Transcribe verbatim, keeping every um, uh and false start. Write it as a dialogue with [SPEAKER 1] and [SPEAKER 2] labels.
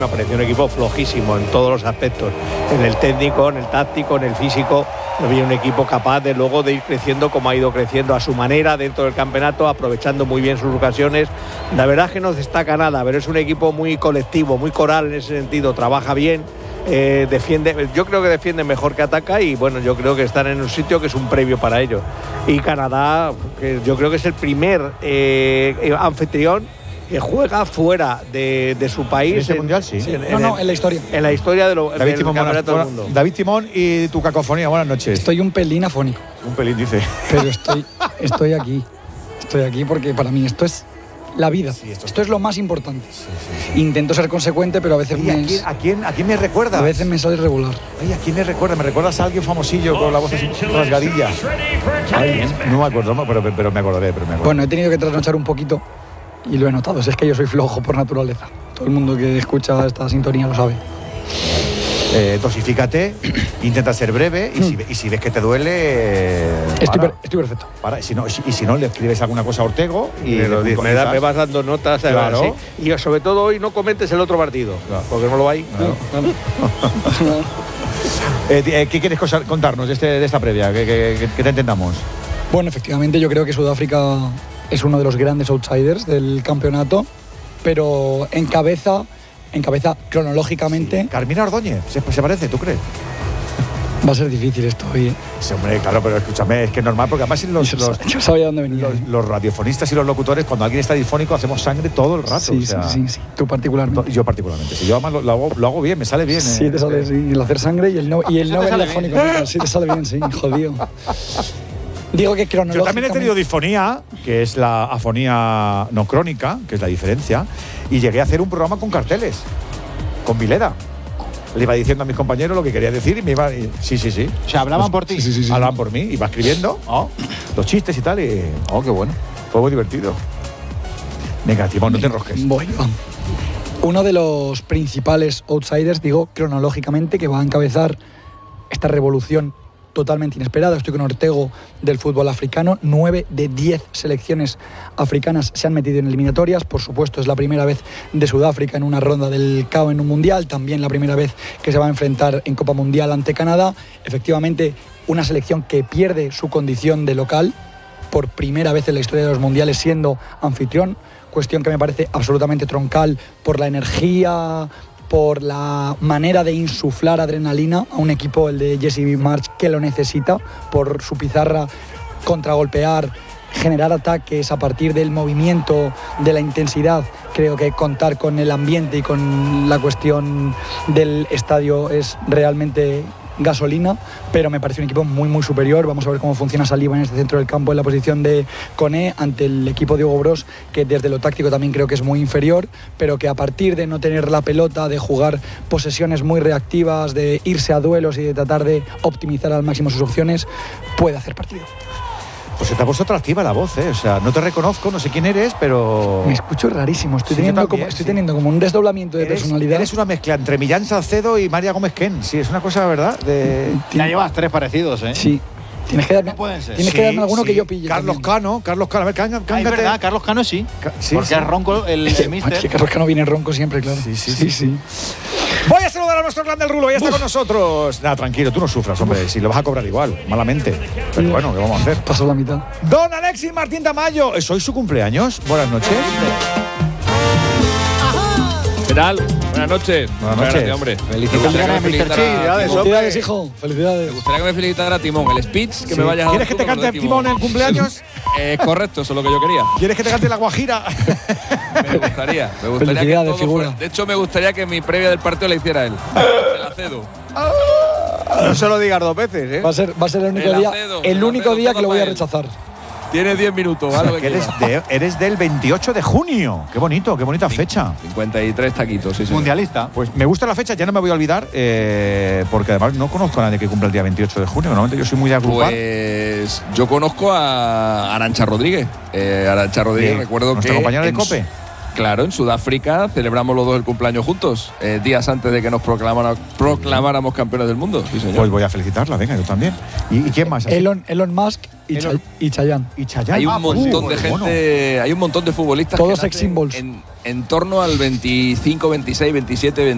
[SPEAKER 1] Me pareció un equipo flojísimo en todos los aspectos, en el técnico, en el táctico, en el físico. Había un equipo capaz de luego de ir creciendo como ha ido creciendo a su manera dentro del campeonato, aprovechando muy bien sus ocasiones. La verdad es que no destaca nada, pero es un equipo muy colectivo, muy coral en ese sentido, trabaja bien, eh, defiende, yo creo que defiende mejor que ataca y bueno, yo creo que están en un sitio que es un previo para ellos. Y Canadá, que yo creo que es el primer eh, anfitrión que juega fuera de, de su país.
[SPEAKER 2] ¿En este mundial? Sí.
[SPEAKER 1] En, en,
[SPEAKER 3] no, no, en la historia.
[SPEAKER 1] En la historia de lo,
[SPEAKER 2] David
[SPEAKER 1] del
[SPEAKER 2] Timón,
[SPEAKER 1] campeonato
[SPEAKER 2] buenas,
[SPEAKER 1] del mundo.
[SPEAKER 2] David Timón y tu cacofonía, buenas noches.
[SPEAKER 3] Estoy un pelín afónico.
[SPEAKER 2] Un pelín, dice.
[SPEAKER 3] Pero estoy, estoy aquí. Estoy aquí porque para mí esto es la vida. Sí, esto, esto es lo más importante. Sí, sí, sí. Intento ser consecuente, pero a veces
[SPEAKER 2] ¿Y
[SPEAKER 3] me...
[SPEAKER 2] a quién, a, quién, ¿A quién me recuerda?
[SPEAKER 3] A veces me sale regular.
[SPEAKER 2] Ay, ¿a quién me recuerda? ¿Me recuerdas a alguien famosillo con la voz así rasgadilla? Ay, no me acuerdo, pero, pero me acordaré, pero me acordaré.
[SPEAKER 3] Bueno, he tenido que trasnochar un poquito y lo he notado. Es que yo soy flojo por naturaleza. Todo el mundo que escucha esta sintonía lo sabe.
[SPEAKER 2] Eh, dosifícate, intenta ser breve y si, y si ves que te duele, eh,
[SPEAKER 3] estoy, per, estoy perfecto.
[SPEAKER 2] Para. Y, si no, y si no, le escribes alguna cosa a Ortego y
[SPEAKER 1] me, lo, me, da, me vas dando notas.
[SPEAKER 2] Claro.
[SPEAKER 1] Sí. Y sobre todo hoy no comentes el otro partido, claro. Porque no lo hay.
[SPEAKER 2] Claro. eh, eh, ¿Qué quieres contarnos de, este, de esta previa? Que, que, que te entendamos.
[SPEAKER 3] Bueno, efectivamente, yo creo que Sudáfrica es uno de los grandes outsiders del campeonato, pero encabeza, encabeza cronológicamente.
[SPEAKER 2] Sí. Carmina Ordóñez, ¿se, ¿se parece? ¿Tú crees?
[SPEAKER 3] Va a ser difícil esto hoy, ¿eh?
[SPEAKER 2] Sí, hombre, claro, pero escúchame, es que es normal, porque además los,
[SPEAKER 3] yo,
[SPEAKER 2] los,
[SPEAKER 3] yo sabía dónde venía.
[SPEAKER 2] Los, los radiofonistas y los locutores, cuando alguien está difónico, hacemos sangre todo el rato.
[SPEAKER 3] Sí,
[SPEAKER 2] o sea,
[SPEAKER 3] sí, sí, sí, tú particularmente.
[SPEAKER 2] Yo particularmente, sí. Yo además lo, lo, hago, lo hago bien, me sale bien.
[SPEAKER 3] Sí,
[SPEAKER 2] eh,
[SPEAKER 3] te sale,
[SPEAKER 2] eh.
[SPEAKER 3] sí, el hacer sangre y el no, y el no ver afónico. Sí, te sale bien, sí, jodido. Digo que cronológicamente…
[SPEAKER 2] Yo también he tenido disfonía, que es la afonía no crónica, que es la diferencia, y llegué a hacer un programa con carteles, con Vileda. Le iba diciendo a mis compañeros lo que quería decir y me iba… Y, sí, sí, sí.
[SPEAKER 4] ¿Se hablaban
[SPEAKER 2] pues,
[SPEAKER 4] por ti?
[SPEAKER 2] Sí, sí, sí. Hablaban por mí, iba escribiendo oh, los chistes y tal, y… Oh, qué bueno. Fue muy divertido. Venga, Timón, no te enrosques.
[SPEAKER 3] Bueno, uno de los principales outsiders, digo, cronológicamente, que va a encabezar esta revolución totalmente inesperada. Estoy con Ortego del fútbol africano. Nueve de diez selecciones africanas se han metido en eliminatorias. Por supuesto, es la primera vez de Sudáfrica en una ronda del C A O en un mundial. También la primera vez que se va a enfrentar en Copa Mundial ante Canadá. Efectivamente, una selección que pierde su condición de local por primera vez en la historia de los mundiales siendo anfitrión. Cuestión que me parece absolutamente troncal por la energía, por la manera de insuflar adrenalina a un equipo, el de Jesse Marsch, que lo necesita, por su pizarra, contragolpear, generar ataques a partir del movimiento, de la intensidad. Creo que contar con el ambiente y con la cuestión del estadio es realmente gasolina, pero me parece un equipo muy muy superior. Vamos a ver cómo funciona Saliba en este centro del campo en la posición de Koné ante el equipo de Hugo Bros, que desde lo táctico también creo que es muy inferior, pero que a partir de no tener la pelota, de jugar posesiones muy reactivas, de irse a duelos y de tratar de optimizar al máximo sus opciones, puede hacer partido.
[SPEAKER 2] Pues se te ha puesto atractiva la voz, ¿eh? O sea, no te reconozco, no sé quién eres, pero…
[SPEAKER 3] Me escucho rarísimo, estoy,
[SPEAKER 2] sí,
[SPEAKER 3] teniendo,
[SPEAKER 2] también,
[SPEAKER 3] como, estoy
[SPEAKER 2] sí.
[SPEAKER 3] teniendo como un desdoblamiento de
[SPEAKER 2] eres,
[SPEAKER 3] personalidad.
[SPEAKER 2] Eres una mezcla entre Millán Salcedo y María Gómez Ken, sí, es una cosa, ¿verdad? De…
[SPEAKER 4] Ya llevas tres parecidos, ¿eh?
[SPEAKER 3] Sí. Tienes que darme,
[SPEAKER 4] no pueden ser.
[SPEAKER 3] Tienes
[SPEAKER 2] sí,
[SPEAKER 3] que darme alguno
[SPEAKER 2] sí.
[SPEAKER 3] que yo pille.
[SPEAKER 2] Carlos
[SPEAKER 3] también.
[SPEAKER 2] Cano, Carlos Cano, a ver, cánga,
[SPEAKER 4] Ah, es
[SPEAKER 2] cángate.
[SPEAKER 4] verdad, Carlos Cano sí.
[SPEAKER 2] Ca sí,
[SPEAKER 4] porque
[SPEAKER 2] sí.
[SPEAKER 4] es ronco el, el mister.
[SPEAKER 3] Es que Carlos Cano viene ronco siempre, claro.
[SPEAKER 2] Sí, sí, sí. sí, sí. Voy a saludar a nuestro clan del Rulo, ya está Uf. con nosotros. Nada, tranquilo, tú no sufras, hombre, Uf. si lo vas a cobrar igual, malamente. Pero bueno, ¿qué vamos a hacer?
[SPEAKER 3] Pasó la mitad.
[SPEAKER 2] Don Alexis Martín Tamayo, ¿es hoy su cumpleaños? Buenas noches.
[SPEAKER 5] ¿Qué tal? Buenas noches.
[SPEAKER 2] Buenas noches.
[SPEAKER 5] Gracias, hombre.
[SPEAKER 4] Felicidades, mister Chi.
[SPEAKER 3] Felicidades, hijo. Felicidades.
[SPEAKER 5] Me gustaría que me felicitara Timón. El speech que
[SPEAKER 2] sí.
[SPEAKER 5] me vayas a
[SPEAKER 2] ¿Quieres que te cante Timón en el cumpleaños?
[SPEAKER 5] Eh, correcto, eso es lo que yo quería.
[SPEAKER 2] ¿Quieres que te cante la Guajira?
[SPEAKER 5] Me gustaría. Me gustaría que todo fuera. De hecho, me gustaría que mi previa del partido la hiciera él. Se la cedo.
[SPEAKER 1] No se lo digas dos veces, ¿eh?
[SPEAKER 3] Va a ser, va a ser el único
[SPEAKER 5] el
[SPEAKER 3] día,
[SPEAKER 5] acedo,
[SPEAKER 3] el
[SPEAKER 5] el
[SPEAKER 3] único
[SPEAKER 5] acedo,
[SPEAKER 3] día que lo voy a
[SPEAKER 5] él.
[SPEAKER 3] rechazar.
[SPEAKER 5] Tienes diez minutos,
[SPEAKER 2] o sea,
[SPEAKER 5] algo
[SPEAKER 2] que
[SPEAKER 5] que
[SPEAKER 2] eres, de, eres del veintiocho de junio. Qué bonito, qué bonita fecha.
[SPEAKER 5] cincuenta y tres taquitos, sí, sí.
[SPEAKER 4] Mundialista.
[SPEAKER 2] Pues me gusta la fecha, ya no me voy a olvidar, eh, porque además no conozco a nadie que cumpla el día veintiocho de junio. Normalmente yo soy muy de agrupar.
[SPEAKER 5] Pues yo conozco a Arantxa Rodríguez. Eh, Arantxa Rodríguez,
[SPEAKER 2] Bien.
[SPEAKER 5] recuerdo
[SPEAKER 2] ¿Nuestra
[SPEAKER 5] que…
[SPEAKER 2] compañera de
[SPEAKER 5] en
[SPEAKER 2] COPE?
[SPEAKER 5] Claro, en Sudáfrica celebramos los dos el cumpleaños juntos, eh, días antes de que nos proclamara, proclamáramos campeones del mundo. Sí, señor.
[SPEAKER 2] Pues voy a felicitarla, venga, yo también. ¿Y, y quién más?
[SPEAKER 3] Elon, Elon Musk y,
[SPEAKER 2] Elon.
[SPEAKER 3] Chay, y Chayanne.
[SPEAKER 2] Y Chayanne.
[SPEAKER 5] Hay un
[SPEAKER 2] ah,
[SPEAKER 5] montón
[SPEAKER 2] uh,
[SPEAKER 5] de gente,
[SPEAKER 2] bueno.
[SPEAKER 5] hay un montón de futbolistas
[SPEAKER 3] Todos
[SPEAKER 5] que
[SPEAKER 3] sex symbols.
[SPEAKER 5] en, en torno al veinticinco, veintiséis, veintisiete,